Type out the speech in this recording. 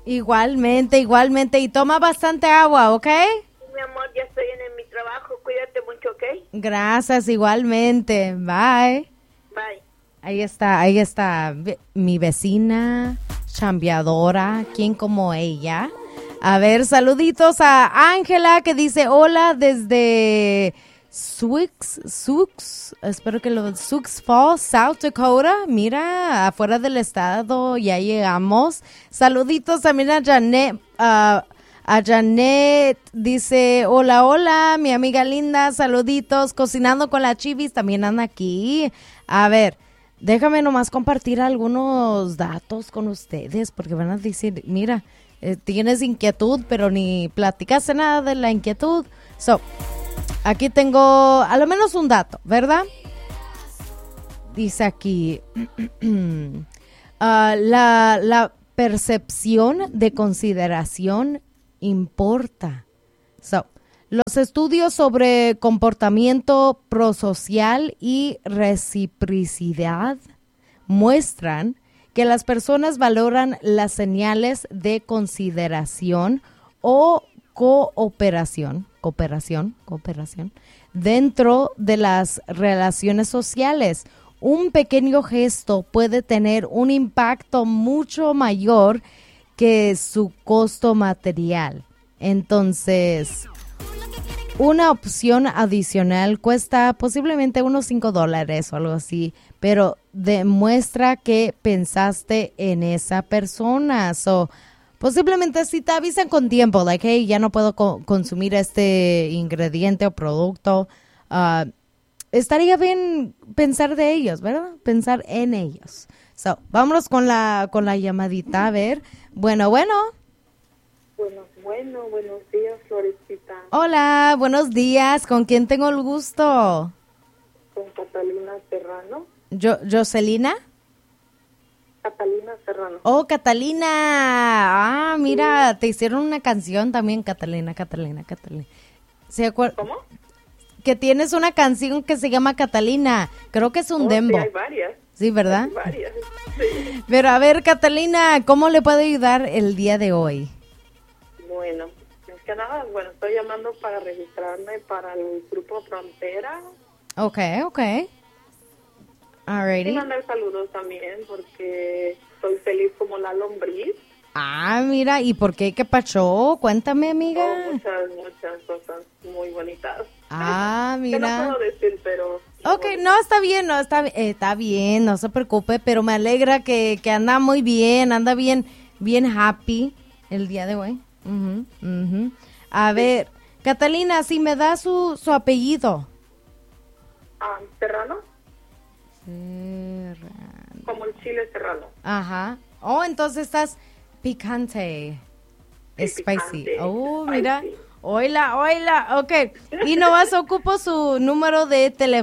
Igualmente, igualmente. Y toma bastante agua, ¿ok? Mi amor, ya estoy en mi trabajo. Cuídate mucho, ¿ok? Gracias, igualmente. Bye. Bye. Ahí está mi vecina chambeadora, ¿quién como ella? A ver, saluditos a Ángela que dice hola desde espero que Sioux Falls, South Dakota. Mira, afuera del estado ya llegamos. Saluditos también a Janet. A Janet dice, hola, mi amiga linda, saluditos, cocinando con la Chivis, también anda aquí. A ver, déjame nomás compartir algunos datos con ustedes, porque van a decir, mira, tienes inquietud, pero ni platicaste nada de la inquietud. Aquí tengo a lo menos un dato, ¿verdad? Dice aquí, la percepción de consideración importa. Los estudios sobre comportamiento prosocial y reciprocidad muestran que las personas valoran las señales de consideración o cooperación dentro de las relaciones sociales. Un pequeño gesto puede tener un impacto mucho mayor que su costo material. Entonces, una opción adicional cuesta posiblemente unos $5 o algo así, pero demuestra que pensaste en esa persona. Posiblemente si te avisan con tiempo, like, hey, ya no puedo consumir este ingrediente o producto, estaría bien pensar de ellos, ¿verdad? Pensar en ellos. Vámonos con la llamadita, a ver. Bueno. Buenos días, Florecita. Hola, buenos días. ¿Con quién tengo el gusto? Con Catalina Serrano. ¿Jocelina? Catalina Serrano. Oh, Catalina. Ah, mira, te hicieron una canción también, Catalina. ¿Cómo? Que tienes una canción que se llama Catalina. Creo que es un dembow. Sí, hay varias. Sí, ¿verdad? Hay varias, sí. Pero a ver, Catalina, ¿cómo le puedo ayudar el día de hoy? Bueno, es que nada, estoy llamando para registrarme para el grupo Frontera. Ok. Alrighty. Y mandar saludos también porque soy feliz como la lombriz. Ah, mira, ¿y por qué? ¿Qué pasó? Cuéntame, amiga. Muchas cosas muy bonitas. Ah, mira. Que no puedo decir, pero... Ok, no, está bien, no se preocupe, pero me alegra que anda muy bien, anda bien happy el día de hoy. A ver, Catalina, si me da su apellido. ¿Serrano? Serrano. Como el chile serrano. Ajá. Oh, entonces estás picante. Sí, Spicy. picante, Oh, spicy. mira. Oila. Ok. Y nomás ocupo su número de teléfono.